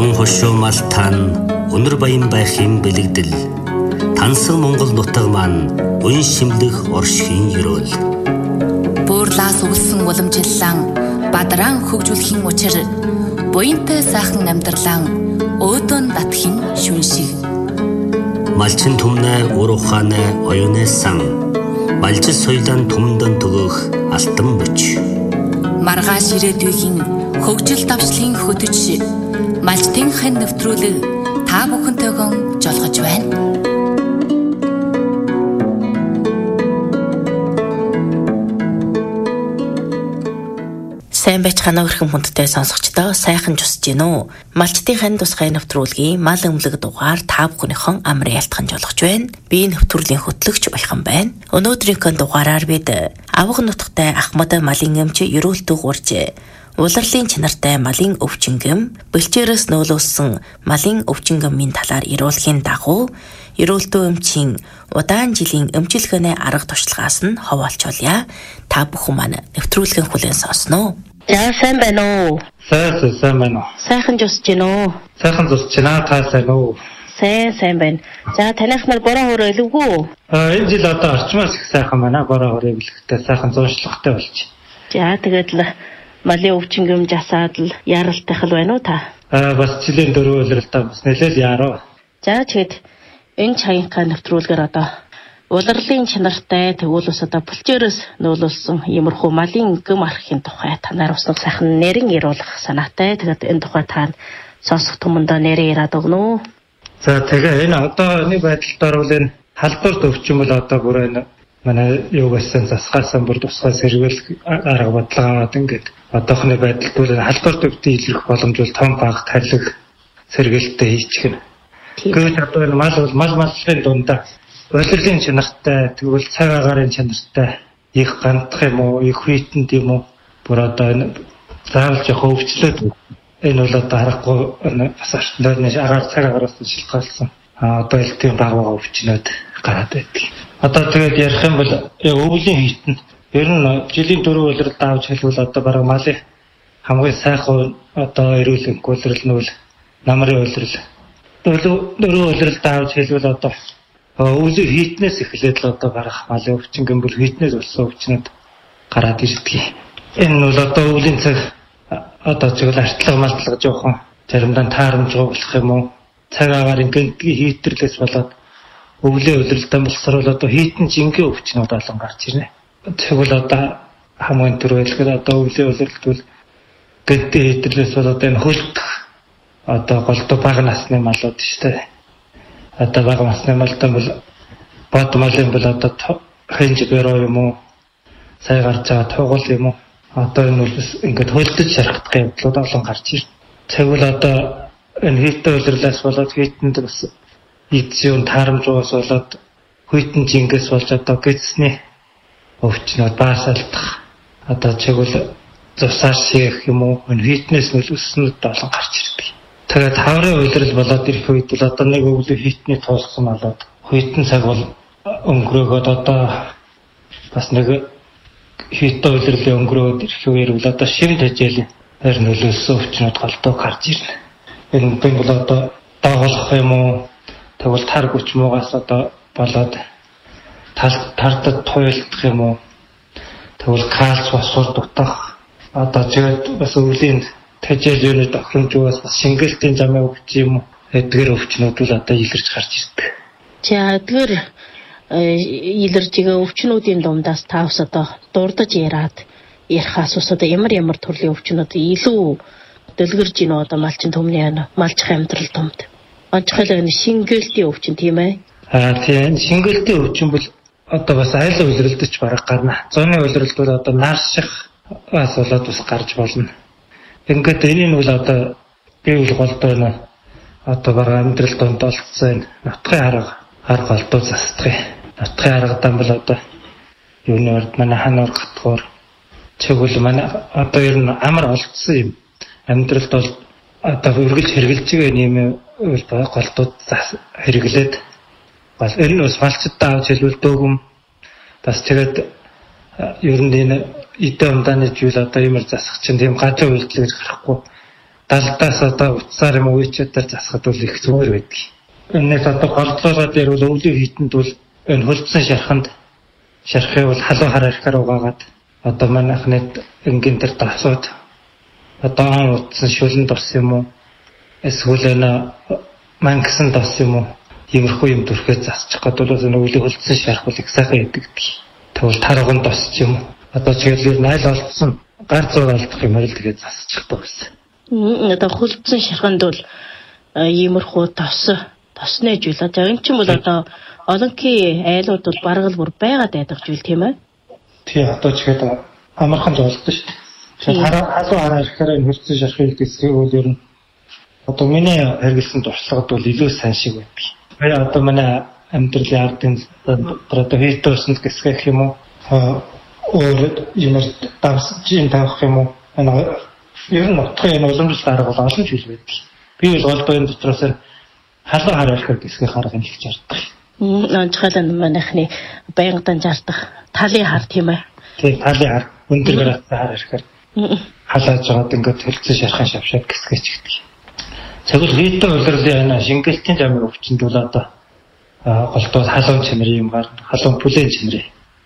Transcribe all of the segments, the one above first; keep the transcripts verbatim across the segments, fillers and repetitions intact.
таван хошуу малтаан өнөр баян байхын бэлэгдэл тансаг Монгол нутаг маань үн шимлэх оршхийн ёроол буурлаас өгсөн уламжлалан бадран хөгжүүлэхийн учир буянтай сайхан амьдралан өөдөн татхийн шүн шиг малчин түмнэ ур ухаанэ оюунэ сан малжил соёлын түмдэн төгөх алтан мөч маргааш ирээдүйн хөгжил давчлын хөтөч малчтын хэн нэвтрүүлэг та бүхэнтэйгэн жолгож байна. Сайн байцгаана өрхөн хүндтэй сонсогчдоо сайхан жусж гин үү. Малчтын хэн тусгай нэвтрүүлгийн мал өмлөг дугаар та бүхнийхэн амрын ялтхан жолгож байна. Би нэвтрүүлгийн хөтлөгч Уяхан байна. Өнөөдрийн дугаараар бид авга нутагтай Ахмад малын эмч ерөөлтөг урж улирлын чанартай малын өвчнгөм бэлчээрээс нөөлөсөн малын өвчнгөмийн талаар ирүүлэхийн дагуу ерөөлтөө эмчийн удаан жилийн эмчилгээний арга туршлагаас нь хаваалчулъя. Та бүхэн маань нэвтрүүлгийн хүлээн сонсноо. За сайн байна уу? Сайн сайн байна уу? Сайхан жусж гин үү? Сайхан жусж гинэ та сайн уу? Сайн сайн байна. За танайх нар бороо хөрөө илүүгүү? Аа энэ жил одоо орчмоос их сайхан байна. Бороо хөрөө илүүхтэй сайхан зуршлагтай болж. За тэгээд л малын өвчнгөм жасаад л яралтайх л байна уу та? Аа бас жилийн дөрөв улиралтай бас нэлээд яруу. За тэгээд энэ чаянхаа нэвтрүүлгээр одоо улирлын чанартай тэгвэл ус одоо бүлчээрээс нөөлөлсөн иймэрхүү малын гэм архын тухай танаар уснаг сайхан нэрэн яриулах санаатай. Тэгээд энэ тухай та сонсох түмэндээ нэрээ яриад өгнө үү? За тэгээ энэ одооны байдалд бол энэ халдварт өвчин бол одоо бүр энэ манай юугасан засгаасан бүр тусгай сэргийлэх арга бодлого аваад ингээд одоохны байдалд бол халдварт өвчин илэрх боломж бол том баг тарилэг сэргийлэлтэй хийчих нь. Гэвч одоо энэ мал бол мал малын дундаа улирлын чанартай тэгвэл цаг агаарын чанартай их гандах юм уу их хүйтэнд юм уу бүр одоо энэ заавал жоох өвчлөөд энэ бол одоо харахгүй бас артнаа агаар цаг агаараас шилжүүлсэн а одоо л тийм баг байгаа өвчнөд гараад байдаг. Одоо тэгээд ярих юм бол өвлийн хүйтэн ер нь жилийн дөрөв улиралд авч хэлбэл одоо бараг малын хамгийн сайхан одоо эрүүл улирал нь бол намрын улирал. Дөрөв улиралд авч хэлбэл одоо өвлийн хитнээс эхлээд л одоо гарах малын өвчин гэмбэл хитнээс болсон өвчнөд гараад ирдэг. Энэ нь бол одоо өвлийн цаг одоо зөвл артлага малтлага жоохон заримдаа таарамжгүй болох юм уу? Цаг агаарын гэнтгийн хитэрлээс болоод өвлийн улиралтай болсоор бол одоо хитэн жингийн өвчнүүд олон гарч ирнэ. Тэгвэл одоо хамгийн түрүүлгээр одоо өвлийн улиралд бол гэнтгийн хитэрлээс болоод энэ хөлдөх одоо голдуу бага насны малууд шүү дээ. Одоо бага насны малтай бол бод малын бол одоо хэнж бэрөө юм уу? Сая гарч байгаа тугал юм уу? Одоо энэ бол ингээд хөлдөж шархдах явдлууд олон гарч ирнэ. Тэгвэл одоо энэ хитэн улирлаас болоод хитэнд бас идсэн таарамжуус болоод хүйтэн жингээс болж одоо гэцсний өвчнөд баасалдах одоо тэгвэл зусаар шийх юм уу? Энэ хитнээс нь өснөд олон гарч ирдэг. Тэгээд хаврын улирал болоод ирэх үед бол одоо нэг өвлийн хитний тулсан болоод хүйтэн цаг бол өнгөрөөгөөд одоо бас нэг хитэн улирлын өнгөрөөд ирэх үеэр бол одоо шим тэжээлийн хэр нөлөөлсөн өвчнүүд голдуу гарч ирнэ. Энэ нь бол одоо дагуулах юм уу? Тэгвэл тар хүч муугаас одоо болоод тал тартад туйлдах юм уу? Тэгвэл кальц фосфор дутах одоо зөв бас өвлийн тэжээл юуны тохиромжоос бас шингэлтийн замын өвч юм уу? Эдгээр өвчнүүд бол одоо илэрч гарч ирдэг. За эдгээр илэрж байгаа өвчнүүдийн дундаас та бас одоо дурдж яраад ярих асуус одоо ямар ямар төрлийн өвчнүүд илүү дэлгэрж ийн одоо малчин төмний малчих амьдрал томд. Онцгойлоо энэ шингэлтийн өвчин тийм ээ. Аа тийм шингэлтийн өвчин бол одоо бас айл улиралдч бараг гарна. Зуны улиралд бол одоо нарших бас болоод бас гарч болно. Ингээд энэ нь бол одоо биеүл голдоо нэ одоо бараг амьдрал донд олцсон нутгын арга арга голдоо застгыг. Нутгын аргадан бол одоо юуны урд манай хануур гатгуур чигүүл манай одоо ер нь амар олцсон юм. Амьдралд бол одоо үргэлж хэрглэж байгаа юм үл голдууд хэрэглээд бас энэ нь бас малчтаа авч хэлбэл дөөг бас тэгээд ер нь энэ эдэн умдааны зүйл одоо юмэр засах чинь тийм гадаа үйлдэл гэж гарахгүй далдаас одоо утсаар юм үечүүдээр засахад бол их зүгээр байдаг. Энэс одоо голдлогоо дээр бол өвлийн хийтэнд бол энэ хөлдсөн шарханд шархыг бол халуун хар архаар угаагаад одоо манайхны энгийн дээр тасууд одоо утсан шүлэн дос юм уу эсвэл энэ мангасан дос юм уу иймэрхүү юм дүрхээ засчих гэдэг бол энэ өвлийн хөлдсөн шарх бол их сайхан яддаг. Тэгвэл тарган дос ч юм уу одоо чиглэл найл олдсон гар зур алдах юм л тэгээд засчих гэсэн. Одоо хөлдсөн шарханд бол иймэрхүү тос тосны зүйл. За энэ ч юм бол одоо олонхий айлууд бол баргал бүр байгаад байдаг зүйл тийм ээ. Тий одоо ч гэдэг амархан зоолдсон шүү дээ. Тэгэхээр халуун хараа ирэхээр энэ хөлдсөн шархыг гэсгийг бол ер нь одоо миний хэрэгэлсэн туршлагад бол илүү сайн шиг байдаг. Баяа одоо манай амьдралын ардын одоо хийтөөсөнд гэсгэх юм уу өөр юмэр давсж ин тавих юм уу ер нь утгын энэ уламжлалт арга бол олон зүйл байдаг. Би бол голдоо энэ дотроос халуун хараа ирэхээр гэсгэх арга нь хэлж ярьдаг. Онцгойлон манайхны байнгын жаардах талын хар тийм ээ. Тийм талын хар өндөр градусаар хар ирэхээр халааж байгаад ингээд хөлцөн шархан шавшаад гэсгэж гэдэг. Тэгвэл хийдтэй улирлын энэ шингэлтийн замын өвчнөд бол одоо голдоо халуун чимэр юм гар халуун бүлээн чимэр.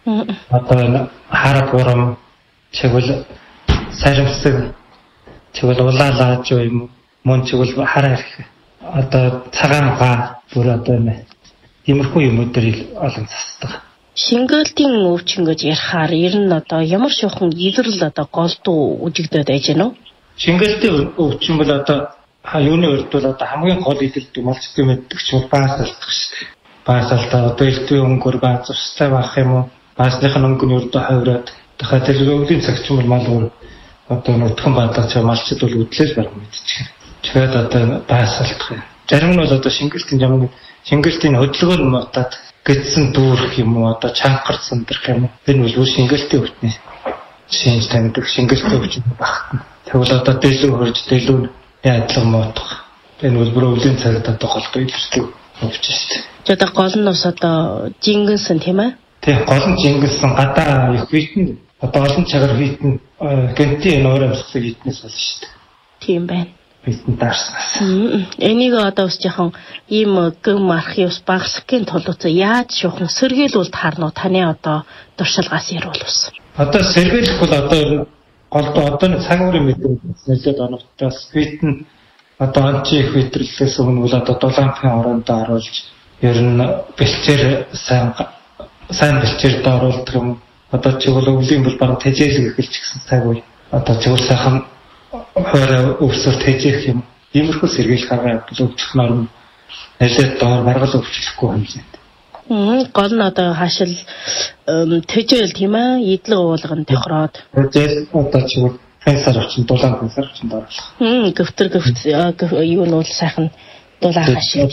Одоо энэ хар бурам тэгвэл саримсаг тэгвэл улаалааж юм мөн тэгвэл хараа ирэх одоо цагаан га бүр одоо энэ иймэрхүү юмудаар олон засдаг. Шингэлтийн өвчин гэж ярихаар ер нь одоо ямар шохон илрэл одоо голдуу үжигдээд байж гэнэ үү? Шингэлтийн өвчин бол одоо юуны урд бол одоо хамгийн гол илрэлт малчдын мэддэг ч бол баас алдах шүү дээ. Баас алдаа одоо элтвийн өнгөр баас устай байх юм уу? Баасных нь өнгөний урд хавраад дахиад өвлийн цагч бол мал өөр одоо нүдхэн бадаг ч малчд бол үдлээс барах мэдчих. Тэгээд одоо баас алдах юм. Зарим нь бол одоо шингэлтийн замын шингэлтийн хөдөлгөөр мутаад гэтсэн дүүрэх юм уу одоо чанхар сандрах юм. Энэ бол үр шингэлтийн өвчний шинж таньдаг шингэлтийн өвчин багтана. Тэгвэл одоо дэлгүүр хөрж дэлгүүр яадлага муудах. Энэ бол бүр өвлийн цагт одоо голдоо илэрдэг өвчин шүү дээ. Тэгээд гол нь бас одоо жингэнсэн тийм ээ? Тийм гол нь жингэнсэн гадаа их хитэн одоо олон цагаар хитэн гэнтийн энэ өөр амсгал хитнээс болно шүү дээ. Тийм байна. Хитэн даарснаас. Энийг одоо бас жоохон ийм гэм архивс багсхийн тулд яаж шухан сэргийлүүл таарнуу таны одоо туршлагаас ярилвал. Одоо сэргийлэх бол одоо голдоо одоо нэг цаг үрийн мэдээ нэлээд оновчтойс хитэн одоо анчи их хэтрэлээс өмнө бол одоо дулаанхын ороонд оруулж ер нь бэлчээр сайн сайн бэлчээрд оруулдаг юм. Одоо чигүүл өвлийн бол бараг тэжээлэг эхэлж гисэн цаг үе. Одоо чигүүл сайхан хоороо өвсөөр тэжээх юм. Иймэрхүү сэргийлэх арга явбал өвчлөх норм нэлээд доор маргал өвчлөхгүй хэмжээнд. Гол нь одоо хаашил тэжээл тийм ээ идэл уулган тохироод. Тэжээл одоо чигүүл фэнсар очин дулаан фэнсар очин доорлох. Хм гөвтөр гөвт юу нь бол сайхан дулаан хашиг.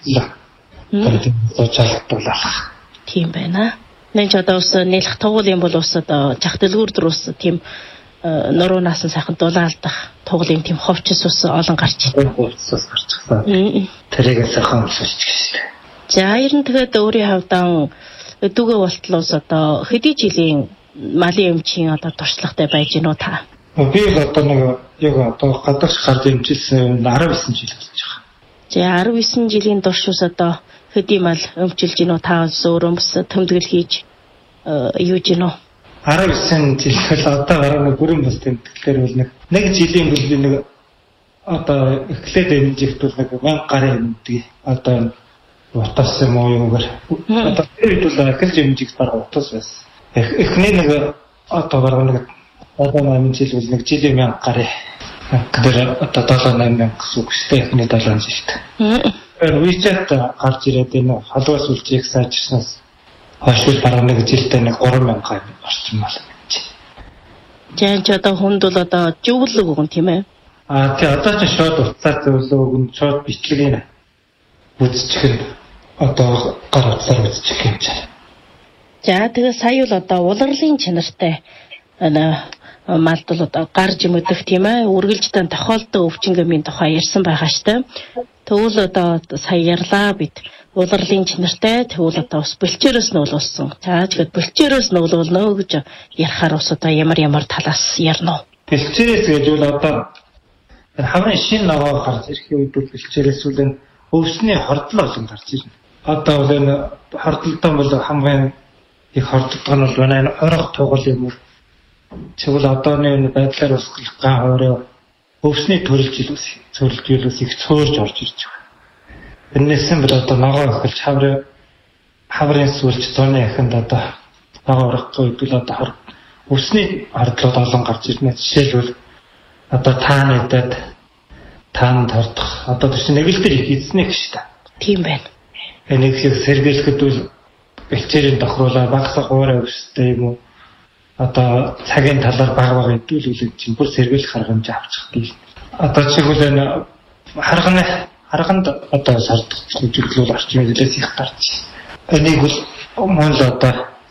Сочаалтуулах. Тийм байна. Нэг ч одоо ус нэлэх тугуул юм бол ус одоо жах дэлгүүр дөрөс тийм нуруунаас нь сайхан дулаалдах тугуулын тийм ховчс ус олон гарч байна. Ховчс ус гарчихсан. Тэрийг сайхан усч гэсэн. За ер нь тэгээд өөрийн хавьдан дүүгээ болтлоос одоо хэдий жилийн малын эмчийн одоо туршлагатай байж гэнэ үү та? Би одоо нэг яг одоо гадагш гард эмчилсэн арав есөн жил болж байгаа. За арав есөн жилийн турш ус одоо хэдий мал өмчилж гинөө та өөрөө бас тэмдэглэл хийж юу гинөө арав есөн жил одоо гараа нэг бүрэн бас тэмдэглэлээр бол нэг нэг жилийн бүлгийн нэг одоо эхлээд эмжихт бол нэг мянга гарын эмдэг одоо утас юм уу юмгээр одоо тэр үед бол эхэлж эмжих бараг утас байсан. Эхний нэг одоо бараг нэг одоо намын жил бол нэг жилийн мянга гарын тэр одоо долоо найман мянга гэсэн үг шүү дээ. Эхний долоо жилд. Вичэт гарч ирээд энэ халуус үлжийг сайжирснаас хойш бараг нэг жилдээ нэг гурван мянга орчим мал гэж. Жаач одоо хүнд бол одоо зөвлөг өгөн тийм ээ. Аа тий одоо ч шууд уцаар зөвлөг өгөн шууд бичлэгийг үзчих нь одоо гар утсаар үзчих юм чинь. За тэгээ сая бол одоо улирлын чанартай ана малд бол одоо гарж мэдэх тийм ээ. Үргэлжлэн тохиолдсон өвчнгөмийн тухай ярьсан байгаа штэ. Тэгвэл одоо сая ярьлаа бид улирлын чанартай тэгвэл одоо бас бэлчээрээс нь уулсан. За тэгээд бэлчээрээс нь уулнаа гэж ярихаар бас одоо ямар ямар талаас ярина уу? Бэлчээрээс гэж бол одоо хаврын шин ногоо гарч ирэх үед бол бэлчээрээс үл өвсний хордлоо олон гарч ирнэ. Одоо бол энэ хордлолтой бол хамгийн их хордлого нь бол манай энэ орох тугал юм уу. Тэгвэл одооны энэ байдлаар усгах ган хоороо өвсний төрөлжилүүс зөвлөлжүүлээс их цөөрж орж ирж байна. Энэс нь бол одоо ногоо өхөлж хаврын хаврын сүлж зуны ахинд одоо ногоо урахгүй бол одоо өвсний хордлого олон гарч ирнэ. Жишээлбэл одоо таанадад таанд хордох одоо тийм нэг л төр эзэнэ гэж та. Тийм байна. Энийг сэргийлэхэд бол бэлчээрийн тохируулаа багсах уурай өстэй юм уу? Одоо цагийн талаар баг баг хэдүүлүүлэн чинь бүр сэргийлэх харгамж авчих тийм. Одоо чигүүл энэ харганы харганд одоо сардах зүйлүүд орчмын зүйлээс их гарч. Энийг бол мөн л одоо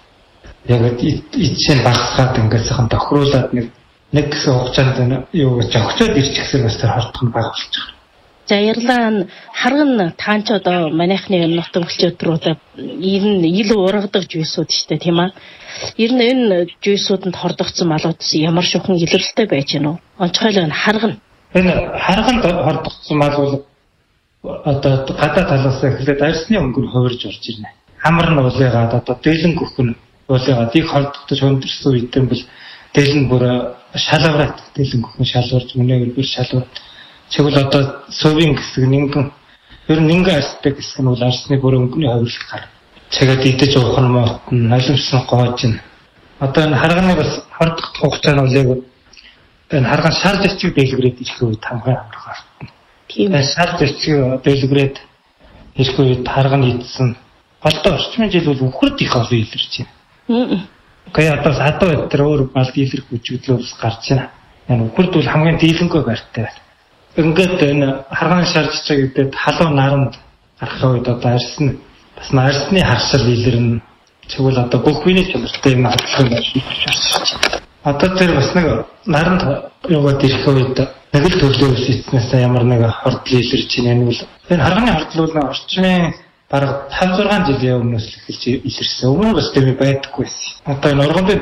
яг ичсэн багсгаад ингээд сайхан тохируулаад нэг нэг гэсэн хугацаанд юу гэж огцоод ирчихсэн бас тэр хордох нь баг болж байгаа. За ярьлаа харган таанч одоо манайхны нутаг өлчөөдрүүд ер нь илүү ургадаг жүйсүүд шүү дээ тийм аа. Ер нь энэ жүйсүүдэнд хордогдсон малуудс ямар шухан илэрлэлтэй байж гэнэ үү? Онцгойлоо энэ харган. Энэ харганд хордогдсон мал бол одоо гадаа талаас эхлээд арьсны өнгөр хувирж орж ирнэ. Хамар нь уулыгаад одоо дээлэн гөхөн уулыгаад их хордогдож хөндөрсөн үедэн бол дээлэн бүр шалавраад дээлэн гөхөн шалварж мөнөөр бүр шалвар. Тэгвэл одоо сувийн хэсэг нэгэн ер нь нэгэн арьстай хэсэг нь бол арьсны бүр өнгөний хувирлах гар. Тэгээд идэж уух нь моотн налимсан гоож нь. Одоо энэ харганы бас хордох хугацаа нь бол яг энэ харган шар зэчиг дэлгэрээд ирэх үед хамгийн амарх артна. Тийм ээ шар зэчиг дэлгэрээд ирэх үед харган идсэн. Голдоо орчмын жил бол үхрд их олон илэрч байна. Аа. Гэхдээ одоо адуу өдр өөр мал дийлэрх хүчтэй гарч байна. Энэ үхрд бол хамгийн дийлэнгүй байртай байна. Ингээд энэ харганы шар зэчиг гэдэг халуун наранд гарах үед одоо арьсны бас арьсны харшил илэрнэ. Тэгвэл одоо бүх хүний чөлөөтэй юм хадлах юм шиг. Одоо тэр бас нэг наранд яваад ирэх үед нэг л төрлөө эцнээс ямар нэг хордол илэрч байна бол энэ харганы хордол бол орчмын бараг тавь зургаан жилийн өмнөөс эхэлж илэрсэн. Өмнө нь бас тийм байдаггүй байсан. Одоо энэ ургамлын